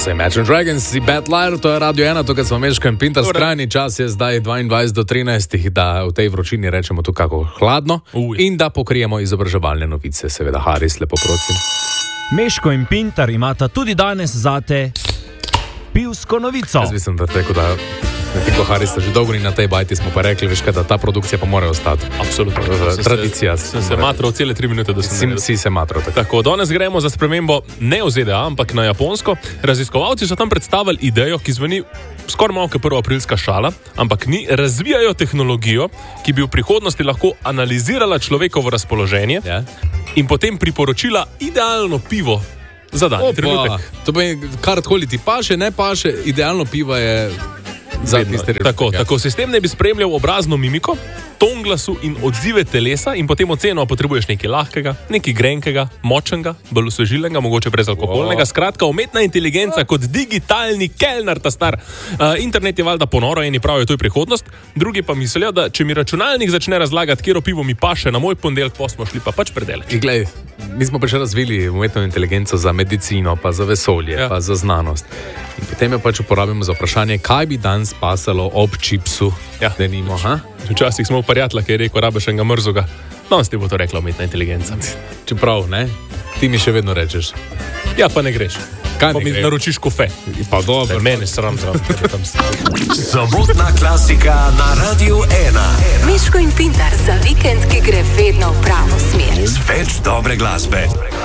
So Imagine Dragons, The Bad Liar, to je Radio 1, tukaj smo Meško in Pintar, skrajni čas je zdaj 22 do 13, da v tej vročini rečemo tu kako hladno in da pokrijemo izobraževalne novice, seveda Haris, lepo prosim. Meško in Pintar imata tudi danes zate pivsko novico. Jaz mislim, da tako da Neko Haris, že dolgo ni na tej bajti, smo pa rekli, veš, da ta produkcija pa mora ostati. Absolutno. Tradicija. Sem se matral cele 3 minute, da sem si se matral. Tako, danes gremo za spremembo ne v ZDA, ampak na Japonsko. Raziskovalci so tam predstavili idejo, ki zveni skoraj malo kot 1. aprilska šala, ampak ni. Razvijajo tehnologijo, ki bi v prihodnosti lahko analizirala človekovo razpoloženje in potem priporočila idealno pivo za dan. Trenutek. To pa karkoli ti paše, ne paše, idealno pivo je... Tako, sistem ne bi spremljal obrazno mimiko, ton glasu in odzive telesa in potem oceno, potrebuješ nekaj lahkega, nekaj grenkega, močnega, bolj osvežilnega, mogoče brezalkoholnega. Skratka, umetna inteligenca kot digitalni kelner, ta star. Internet je valjda ponoro, eni pravijo, to je prihodnost, drugi pa mislijo, da če mi računalnik začne razlagati, katero pivo mi paše na moj ponedeljek, pa smo šli pa pač predelek. Glej, mi smo pa še razvili umetno inteligenco za medicino, pa za vesolje, pa za znanost. In potem jo pač uporabimo za vprašanje, kaj bi danes pasalo ob čipsu, denimo, Včasih smo prijatelja, ki je rekel, rabiš enega mrzoga. Danes ti bo to rekla umetna inteligenca. Čeprav, ne? Ti mi še vedno rečeš. Ja, pa ne greš. Kaj pa mi naročiš kofe. Pa dobro. Mene sram. Sobotna klasika na Radiu 1. Meško in Pintar za vikend, ki gre vedno v pravo smer. Več dobre glasbe.